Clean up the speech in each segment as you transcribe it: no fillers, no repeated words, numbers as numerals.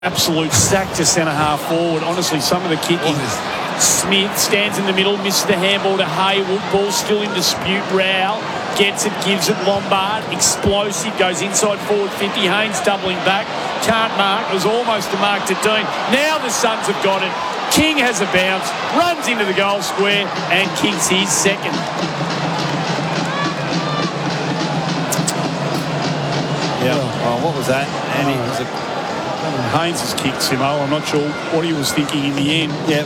Absolute sack to centre-half forward. Honestly, some of the kicking. Smith stands in the middle, misses the handball to Haywood. Ball still in dispute. Rowell gets it, gives it Lombard. Explosive, goes inside forward 50. Haynes doubling back. Can't mark. It was almost a mark to Dean. Now the Suns have got it. King has a bounce, runs into the goal square and kicks his second. Yeah, well, what was that? Andy, Haynes' kick, Simo. I'm not sure what he was thinking in the end. Yeah.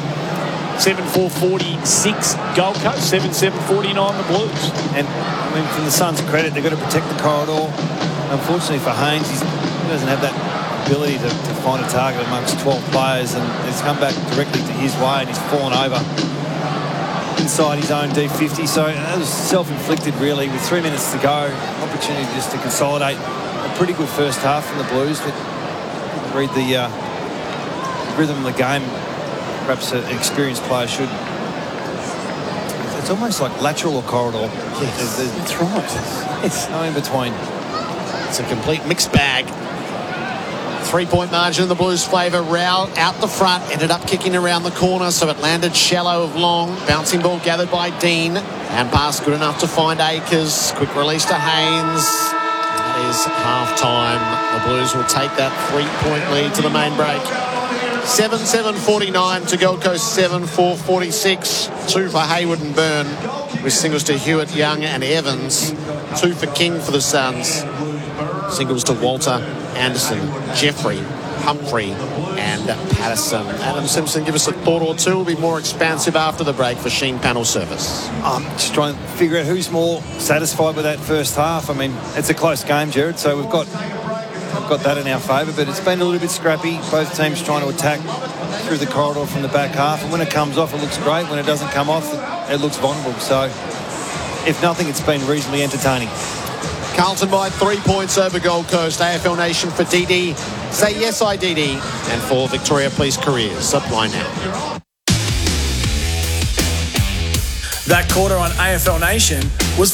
7-4-46 Gold Coast, 7-7-49 the Blues. And, I mean, from the Suns' credit, they've got to protect the corridor. Unfortunately for Haynes, he doesn't have that ability to find a target amongst 12 players, and it's come back directly to his way, and he's fallen over inside his own D50. So that was self-inflicted, really, with 3 minutes to go. Opportunity just to consolidate. A pretty good first half from the Blues, but read the rhythm of the game. Perhaps an experienced player should. It's almost like lateral or corridor. Yes, that's right. It's no in between. It's a complete mixed bag. 3-point margin in the Blues' favour. Rowell out the front, ended up kicking around the corner, so it landed shallow of Long. Bouncing ball gathered by Dean. And pass good enough to find Akers. Quick release to Haynes. That is half-time. The Blues will take that 3-point lead to the main break. 7-7-49 to Gold Coast 7-4-46. 2 for Haywood and Byrne, with singles to Hewitt, Young and Evans. 2 for King for the Suns. Singles to Walter, Anderson, Jeffrey, Humphrey and Patterson. Adam Simpson, give us a thought or two. Will be more expansive after the break for Sheen Panel Service. I'm just trying to figure out who's more satisfied with that first half. I mean, it's a close game, Jared, so we've got that in our favour, but it's been a little bit scrappy. Both teams trying to attack through the corridor from the back half, and when it comes off, it looks great. When it doesn't come off, it looks vulnerable. So, if nothing, it's been reasonably entertaining. Carlton by 3 points over Gold Coast. AFL Nation for DD. Say yes, IDD. And for Victoria Police Careers. Supply now. That quarter on AFL Nation was